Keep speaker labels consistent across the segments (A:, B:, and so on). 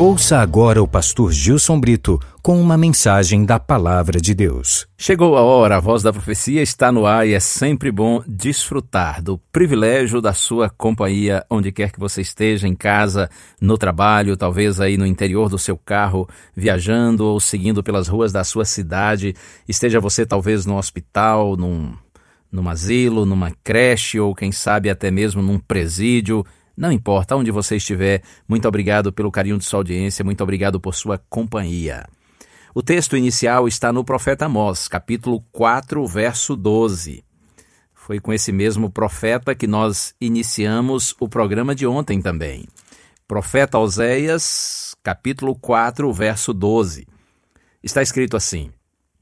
A: Ouça agora o pastor Gilson Brito com uma mensagem da Palavra de Deus.
B: Chegou a hora, a Voz da Profecia está no ar e é sempre bom desfrutar do privilégio da sua companhia, onde quer que você esteja, em casa, no trabalho, talvez aí no interior do seu carro, viajando ou seguindo pelas ruas da sua cidade. Esteja você talvez no hospital, num asilo, numa creche ou quem sabe até mesmo num presídio. Não importa onde você estiver, muito obrigado pelo carinho de sua audiência, muito obrigado por sua companhia. O texto inicial está no profeta Amós, capítulo 4, verso 12. Foi com esse mesmo profeta que nós iniciamos o programa de ontem também. Profeta Oséias, capítulo 4, verso 12. Está escrito assim: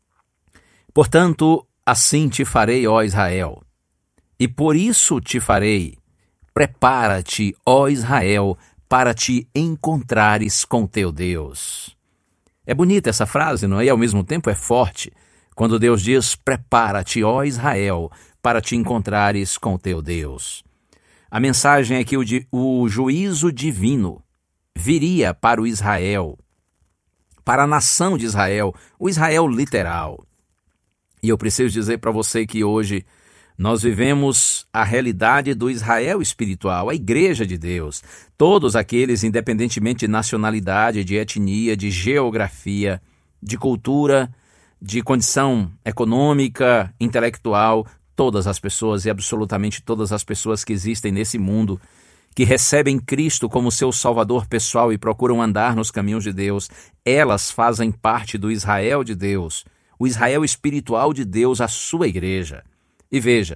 B: Portanto, assim te farei, ó Israel, e por isso te farei. Prepara-te, ó Israel, para te encontrares com teu Deus. É bonita essa frase, não é? E ao mesmo tempo é forte. Quando Deus diz, prepara-te, ó Israel, para te encontrares com teu Deus. A mensagem é que o juízo divino viria para o Israel, para a nação de Israel, o Israel literal. E eu preciso dizer para você que hoje nós vivemos a realidade do Israel espiritual, a Igreja de Deus. Todos aqueles, independentemente de nacionalidade, de etnia, de geografia, de cultura, de condição econômica, intelectual, todas as pessoas e absolutamente todas as pessoas que existem nesse mundo, que recebem Cristo como seu Salvador pessoal e procuram andar nos caminhos de Deus, elas fazem parte do Israel de Deus, o Israel espiritual de Deus, a sua Igreja. E veja,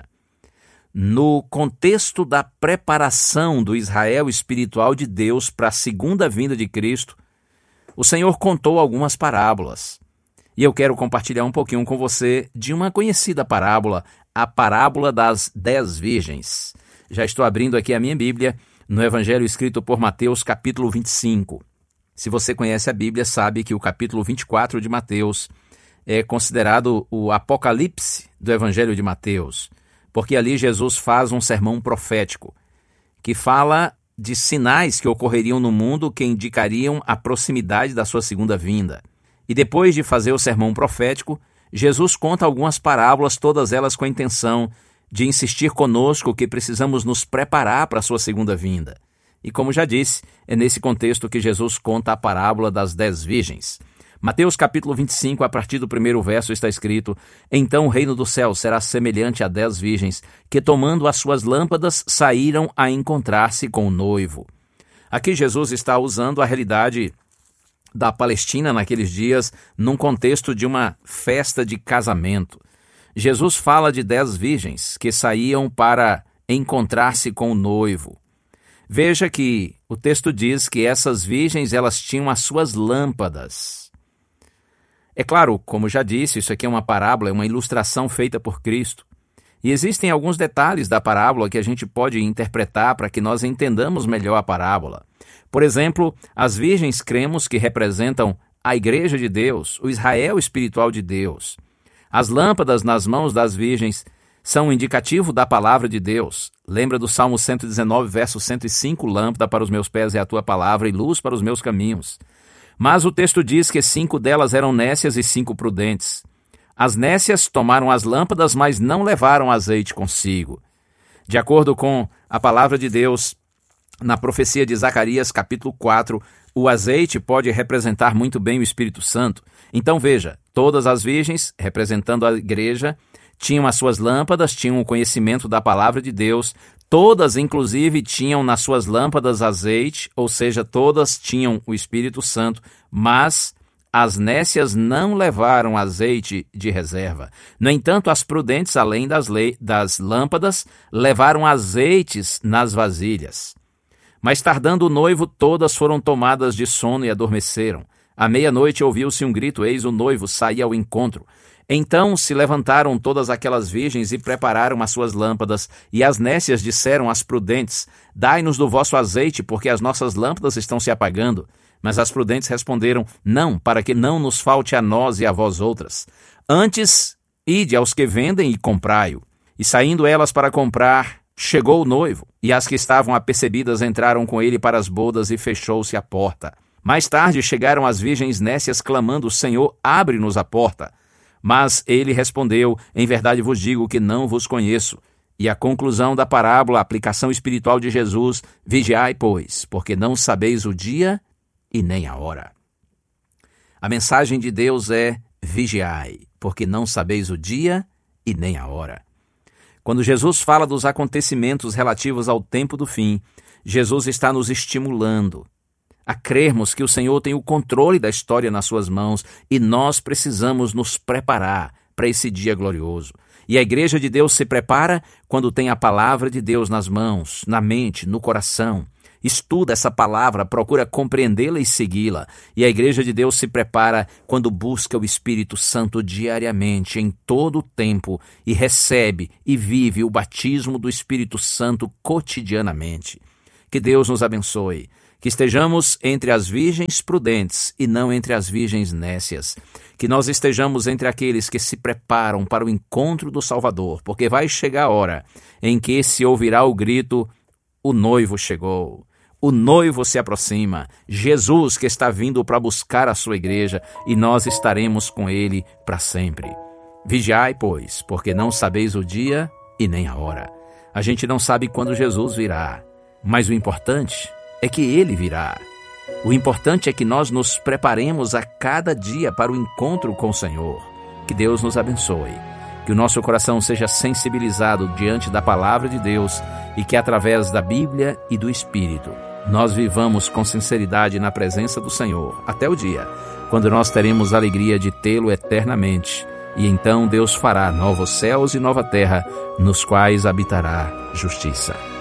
B: no contexto da preparação do Israel espiritual de Deus para a segunda vinda de Cristo, o Senhor contou algumas parábolas. E eu quero compartilhar um pouquinho com você de uma conhecida parábola, a parábola das 10 virgens. Já estou abrindo aqui a minha Bíblia no Evangelho escrito por Mateus, capítulo 25. Se você conhece a Bíblia, sabe que o capítulo 24 de Mateus é considerado o Apocalipse do Evangelho de Mateus, porque ali Jesus faz um sermão profético, que fala de sinais que ocorreriam no mundo que indicariam a proximidade da sua segunda vinda. E depois de fazer o sermão profético, Jesus conta algumas parábolas, todas elas com a intenção de insistir conosco que precisamos nos preparar para a sua segunda vinda. E como já disse, é nesse contexto que Jesus conta a parábola das 10 virgens. Mateus capítulo 25, a partir do primeiro verso está escrito: Então o reino do céu será semelhante a 10 virgens, que tomando as suas lâmpadas saíram a encontrar-se com o noivo. Aqui Jesus está usando a realidade da Palestina naqueles dias, num contexto de uma festa de casamento. Jesus fala de 10 virgens que saíam para encontrar-se com o noivo. Veja que o texto diz que essas virgens elas tinham as suas lâmpadas. É claro, como já disse, isso aqui é uma parábola, é uma ilustração feita por Cristo. E existem alguns detalhes da parábola que a gente pode interpretar para que nós entendamos melhor a parábola. Por exemplo, as virgens cremos que representam a Igreja de Deus, o Israel espiritual de Deus. As lâmpadas nas mãos das virgens são um indicativo da palavra de Deus. Lembra do Salmo 119, verso 105, lâmpada para os meus pés é a tua palavra e luz para os meus caminhos. Mas o texto diz que 5 delas eram nécias e 5 prudentes. As nécias tomaram as lâmpadas, mas não levaram azeite consigo. De acordo com a palavra de Deus, na profecia de Zacarias, capítulo 4, o azeite pode representar muito bem o Espírito Santo. Então veja, todas as virgens, representando a igreja, tinham as suas lâmpadas, tinham o conhecimento da palavra de Deus, todas, inclusive, tinham nas suas lâmpadas azeite, ou seja, todas tinham o Espírito Santo, mas as nécias não levaram azeite de reserva. No entanto, as prudentes, além das lâmpadas, levaram azeites nas vasilhas. Mas tardando o noivo, todas foram tomadas de sono e adormeceram. À meia-noite ouviu-se um grito, eis o noivo saía ao encontro. Então se levantaram todas aquelas virgens e prepararam as suas lâmpadas, e as nécias disseram às prudentes, dai-nos do vosso azeite, porque as nossas lâmpadas estão se apagando. Mas as prudentes responderam, não, para que não nos falte a nós e a vós outras. Antes, ide aos que vendem e comprai-o. E saindo elas para comprar, chegou o noivo, e as que estavam apercebidas entraram com ele para as bodas e fechou-se a porta. Mais tarde chegaram as virgens nécias clamando: Senhor, abre-nos a porta. Mas ele respondeu: em verdade vos digo que não vos conheço. E a conclusão da parábola, a aplicação espiritual de Jesus: vigiai, pois, porque não sabeis o dia e nem a hora. A mensagem de Deus é: vigiai, porque não sabeis o dia e nem a hora. Quando Jesus fala dos acontecimentos relativos ao tempo do fim, Jesus está nos estimulando a crermos que o Senhor tem o controle da história nas suas mãos e nós precisamos nos preparar para esse dia glorioso. E a Igreja de Deus se prepara quando tem a palavra de Deus nas mãos, na mente, no coração. Estuda essa palavra, procura compreendê-la e segui-la. E a Igreja de Deus se prepara quando busca o Espírito Santo diariamente, em todo o tempo, e recebe e vive o batismo do Espírito Santo cotidianamente. Que Deus nos abençoe. Que estejamos entre as virgens prudentes e não entre as virgens nécias. Que nós estejamos entre aqueles que se preparam para o encontro do Salvador, porque vai chegar a hora em que se ouvirá o grito: o noivo chegou. O noivo se aproxima, Jesus que está vindo para buscar a sua igreja, e nós estaremos com ele para sempre. Vigiai, pois, porque não sabeis o dia e nem a hora. A gente não sabe quando Jesus virá, mas o importante é que ele virá. O importante é que nós nos preparemos a cada dia para o encontro com o Senhor. Que Deus nos abençoe. Que o nosso coração seja sensibilizado diante da palavra de Deus e que através da Bíblia e do Espírito nós vivamos com sinceridade na presença do Senhor até o dia quando nós teremos a alegria de tê-lo eternamente. E então Deus fará novos céus e nova terra nos quais habitará justiça.